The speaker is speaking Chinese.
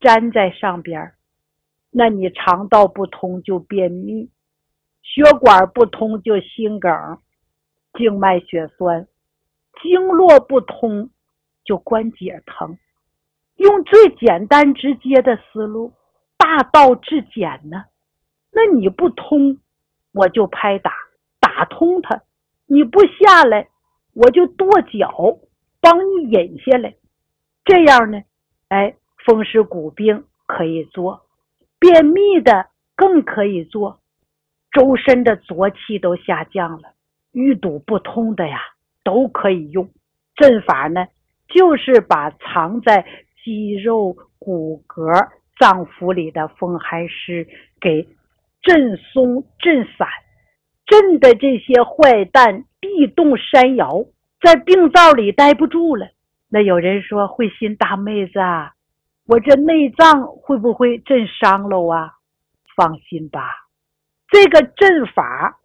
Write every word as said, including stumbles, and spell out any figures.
粘在上边，那你肠道不通就便秘，血管不通就心梗，静脉血栓，经络不通就关节疼。用最简单直接的思路，大道至简呢。那你不通，我就拍打，打通它；你不下来，我就跺脚，帮你引下来。这样呢，哎，风湿骨病可以做，便秘的更可以做，周身的浊气都下降了，淤堵不通的呀，都可以用。阵法呢，就是把藏在肌肉、骨骼、脏腑里的风寒湿给震松、震散，震的这些坏蛋地动山摇，在病灶里待不住了。那有人说，慧心大妹子啊，我这内脏会不会震伤了啊？放心吧，这个阵法